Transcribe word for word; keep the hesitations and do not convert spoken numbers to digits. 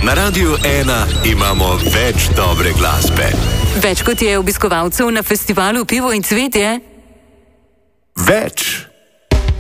Na Radiu ena imamo več dobre glasbe. Več kot je obiskovalcev na festivalu Pivo in cvetje? Več.